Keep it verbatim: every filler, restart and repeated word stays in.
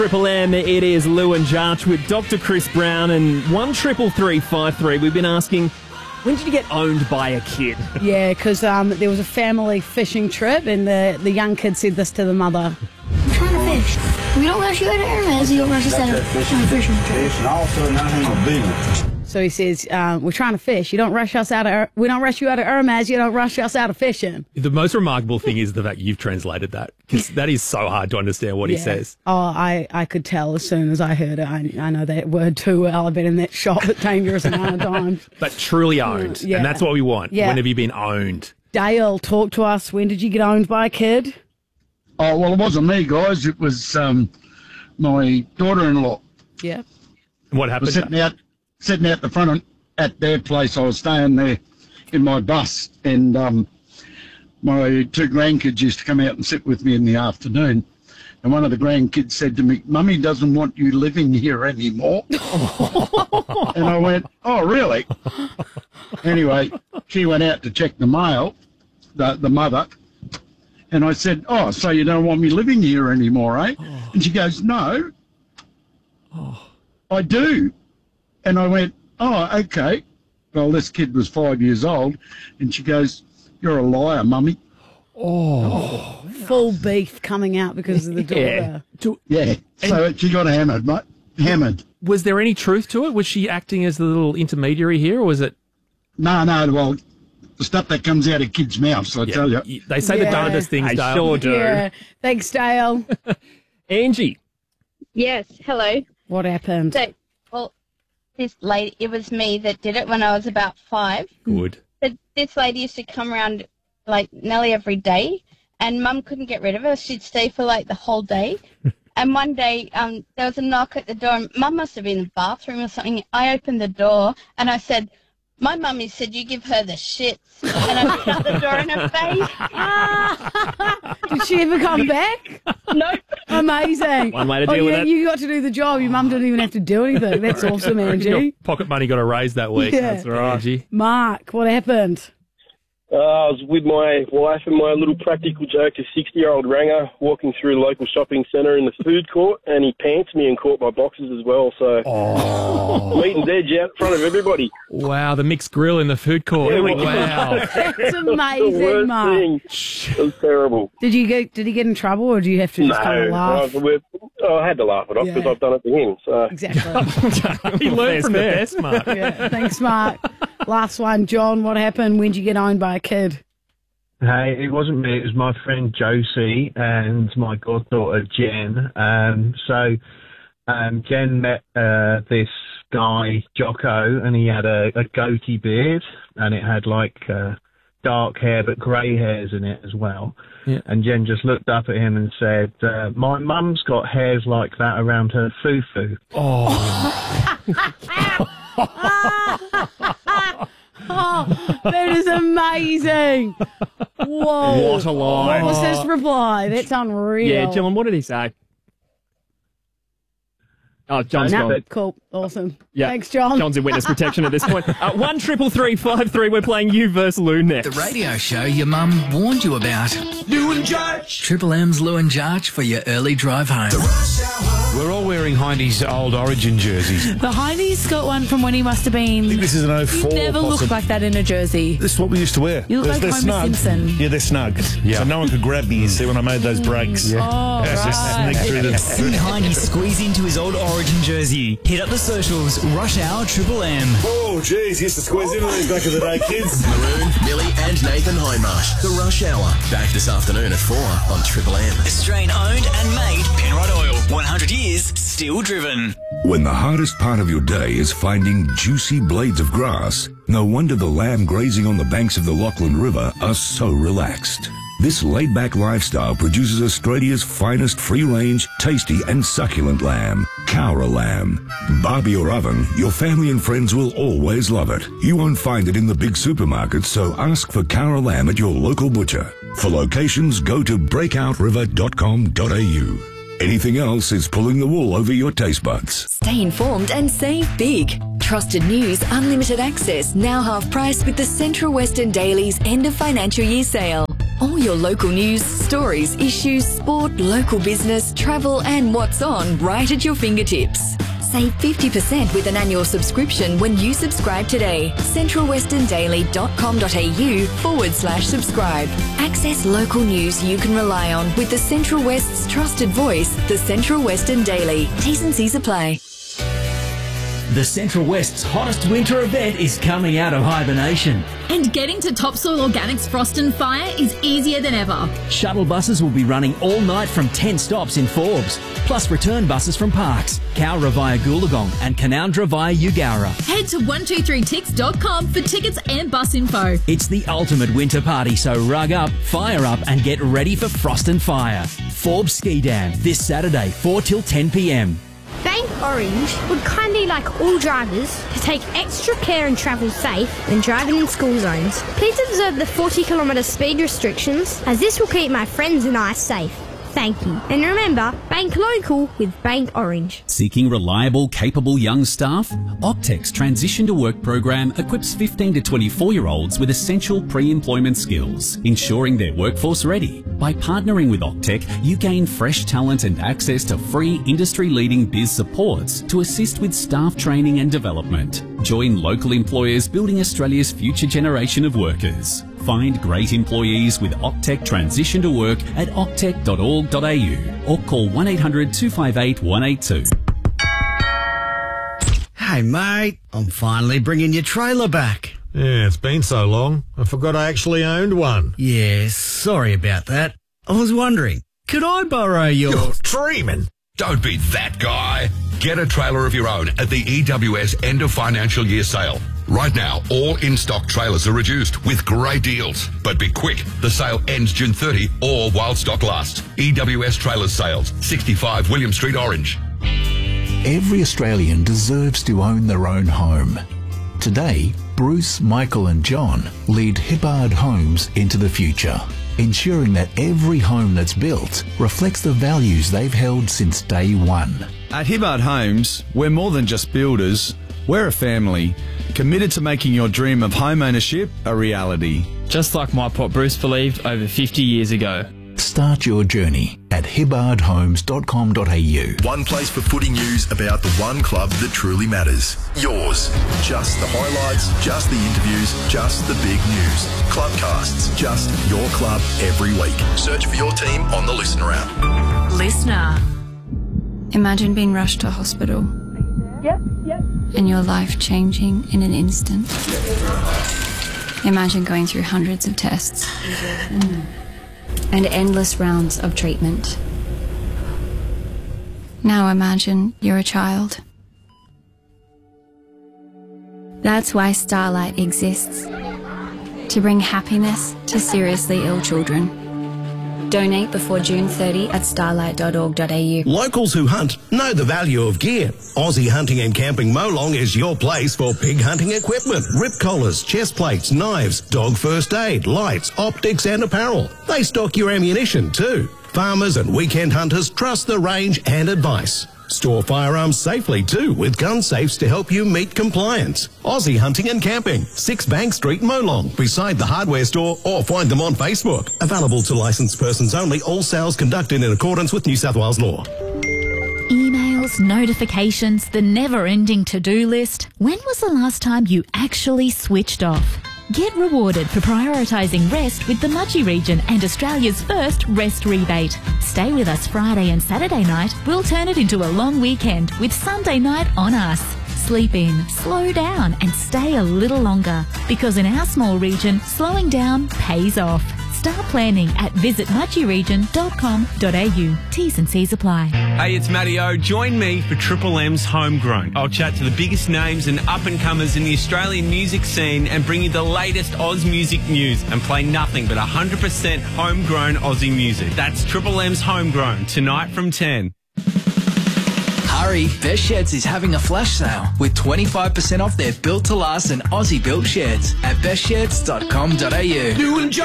Triple M, it is Lou and Jarch with Doctor Chris Brown and one triple three five three. We've been asking, when did you get owned by a kid? Yeah, because um, there was a family fishing trip and the, the young kid said this to the mother. I'm trying to fish. We don't rush you out of Hermes, you don't rush us out of fishing fishing trip. And also nothing a big one. So he says, um, we're trying to fish. You don't rush us out of, we don't rush you out of Hermes, you don't rush us out of fishing. The most remarkable thing is the fact you've translated that, because that is so hard to understand what Yeah. he says. Oh, I, I could tell as soon as I heard it. I, I know that word too well. I've been in that shop at dangerous amount of times. But truly owned. Yeah. And that's what we want. Yeah. When have you been owned? Dale, talk to us. When did you get owned by a kid? Oh, well, it wasn't me, guys. It was um, my daughter-in-law. Yeah. What I happened? was sitting out, sitting out the front of, at their place. I was staying there in my bus, and um, my two grandkids used to come out and sit with me in the afternoon. And one of the grandkids said to me, "Mummy doesn't want you living here anymore." And I went, "Oh, really?" Anyway, she went out to check the mail, the, the mother, and I said, "Oh, so you don't want me living here anymore, eh?" And she goes, "No, I do." And I went, "Oh, okay." Well, this kid was five years old, and she goes, "You're a liar, Mummy." Full beef coming out because of the daughter. Do- Yeah, so she got hammered, mate. Hammered. was there any truth to it? Was she acting as the little intermediary here, or was it? No, no, well, the stuff that comes out of kids' mouths, I tell you. They say the Yeah. darndest things, I Dale. sure do. Yeah. Thanks, Dale. Angie. Yes, hello. What happened? So, well, this lady, it was me that did it when I was about five. Good. But this lady used to come around like nearly every day, and Mum couldn't get rid of her. She'd stay for like the whole day. And one day, um, there was a knock at the door. And Mum must have been in the bathroom or something. I opened the door and I said, "My mummy said you give her the shits," and I shut the door in her face. Did she ever come back? Nope. Amazing. One way to oh, deal with yeah, it. You got to do the job. Your mum didn't even have to do anything. That's awesome, Your Angie. pocket money got a raise that week. Yeah. That's right. Angie. Mark, what happened? Uh, I was with my wife and my little practical joke, a sixty-year-old ranger, walking through the local shopping centre in the food court, and he pants me and caught my boxes as well. So, meeting's edge out in front of everybody. Wow, the mixed grill in the food court. Yeah, well- Wow. That's the amazing, worst Mark. thing. It was terrible. Did you get? Did he get in trouble, or do you have to just No, kind of laugh? I, we're- oh, I had to laugh it off Yeah. because I've done it to him. So, Exactly. He learned from the fair. best, Mark. Yeah. Thanks, Mark. Last one, John. What happened? When did you get owned by a kid? Hey, it wasn't me. It was my friend Josie and my goddaughter Jen. Um, so um, Jen met uh, this guy Jocko, and he had a, a goatee beard, and it had like uh, dark hair but grey hairs in it as well. Yeah. And Jen just looked up at him and said, uh, "My mum's got hairs like that around her foo-foo." Oh, that is amazing. Whoa. What a line. What was his reply? That's unreal. Yeah, John, what did he say? Oh, John's No, gone. cool. Awesome. Yeah. Thanks, John. John's in witness protection at this point. Uh, one triple three five three. We're playing you versus Lou next. The radio show your mum warned you about. Lou and Jarch. Triple M's Lou and Jarch for your early drive home. We're all wearing Hindy's old Origin jerseys. The Hindy's got one from when he must have been. I think this is an oh You four. never looked possibly. like that in a jersey. This is what we used to wear. You look They're- like they're Homer snug. Simpson. Yeah, they're snug. Yeah. So no one could grab me, you see, when I made those breaks. Yeah. Oh, Just right. sneak through them. See Hindy squeeze into his old Origin jersey. Hit up the socials. Rush Hour Triple M. Oh, geez, used to squeeze into these back in the day, kids. Maroon, Billy and Nathan Hindmarsh. The Rush Hour. Back this afternoon at four on Triple M. Australian owned and made Penrod Oil. one hundred years still driven. When the hardest part of your day is finding juicy blades of grass, no wonder the lamb grazing on the banks of the Lachlan River are so relaxed. This laid-back lifestyle produces Australia's finest free-range, tasty and succulent lamb, Cowra lamb. Barbie or oven, your family and friends will always love it. You won't find it in the big supermarkets, so ask for Cowra lamb at your local butcher. For locations, go to breakout river dot com dot a u. Anything else is pulling the wool over your taste buds. Stay informed and save big. Trusted news, unlimited access, now half price with the Central Western Daily's end of financial year sale. All your local news, stories, issues, sport, local business, travel and what's on right at your fingertips. Save fifty percent with an annual subscription when you subscribe today. central western daily dot com dot a u forward slash subscribe. Access local news you can rely on with the Central West's trusted voice, the Central Western Daily. T's and C's apply. The Central West's hottest winter event is coming out of hibernation. And getting to Topsoil Organics Frost and Fire is easier than ever. Shuttle buses will be running all night from ten stops in Forbes, plus return buses from Parks, Cowra via Goolagong and Canowindra via Eugowra. Head to one two three tix dot com for tickets and bus info. It's the ultimate winter party, so rug up, fire up and get ready for Frost and Fire. Forbes Ski Dam, this Saturday, four till ten p m. Bank Orange would kindly like all drivers to take extra care and travel safe when driving in school zones. Please observe the forty kilometre speed restrictions, as this will keep my friends and I safe. Thank you. And remember, bank local with Bank Orange. Seeking reliable, capable young staff? Octec's Transition to Work program equips fifteen to twenty-four-year-olds with essential pre-employment skills, ensuring they're workforce ready. By partnering with Octec, you gain fresh talent and access to free industry-leading biz supports to assist with staff training and development. Join local employers building Australia's future generation of workers. Find great employees with Octec Transition to Work at octec dot org dot a u or call one eight hundred two five eight one eight two. Hey mate, I'm finally bringing your trailer back. Yeah, it's been so long, I forgot I actually owned one. Yeah, sorry about that. I was wondering, could I borrow your... You're dreaming. Don't be that guy. Get a trailer of your own at the E W S end of financial year sale. Right now, all in-stock trailers are reduced with great deals. But be quick, the sale ends June thirtieth or while stock lasts. E W S Trailers Sales, sixty-five William Street, Orange. Every Australian deserves to own their own home. Today, Bruce, Michael and John lead Hibbard Homes into the future, ensuring that every home that's built reflects the values they've held since day one. At Hibbard Homes, we're more than just builders. We're a family, committed to making your dream of home ownership a reality. Just like my pop Bruce believed over fifty years ago. Start your journey at hibbard homes dot com dot a u. One place for footy news about the one club that truly matters. Yours. Just the highlights, just the interviews, just the big news. Clubcasts, just your club every week. Search for your team on the Listener app. Listener. Imagine being rushed to hospital. Yep, yep. And your life changing in an instant. Imagine going through hundreds of tests. And endless rounds of treatment. Now imagine you're a child. That's why Starlight exists. To bring happiness to seriously ill children. Donate before June thirtieth at starlight dot org dot a u. Locals who hunt know the value of gear. Aussie Hunting and Camping Molong is your place for pig hunting equipment, rip collars, chest plates, knives, dog first aid, lights, optics and apparel. They stock your ammunition too. Farmers and weekend hunters trust the range and advice. Store firearms safely too with gun safes to help you meet compliance. Aussie Hunting and Camping, six Bank Street, Molong, beside the hardware store, or find them on Facebook. Available to licensed persons only, all sales conducted in accordance with New South Wales law. Emails, notifications, the never-ending to-do list. When was the last time you actually switched off? Get rewarded for prioritising rest with the Mudgee region and Australia's first rest rebate. Stay with us Friday and Saturday night. We'll turn it into a long weekend with Sunday night on us. Sleep in, slow down and stay a little longer. Because in our small region, slowing down pays off. Start planning at visit mudgee region dot com dot a u. T's and C's apply. Hey, it's Matty O. Join me for Triple M's Homegrown. I'll chat to the biggest names and up-and-comers in the Australian music scene and bring you the latest Oz music news and play nothing but one hundred percent homegrown Aussie music. That's Triple M's Homegrown, tonight from ten. Hurry, Best Sheds is having a flash sale with twenty-five percent off their built to last and Aussie built sheds at best sheds dot com dot a u.